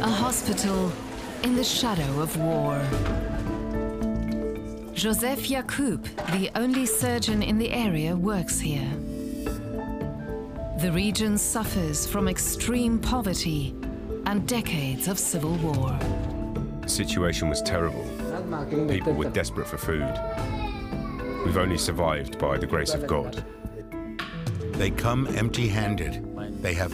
A hospital in the shadow of war. Joseph Yacoub, the only surgeon in the area, works here. The region suffers from extreme poverty and decades of civil war. The situation was terrible. People were desperate for food. We've only survived by the grace of God. They come empty-handed. They have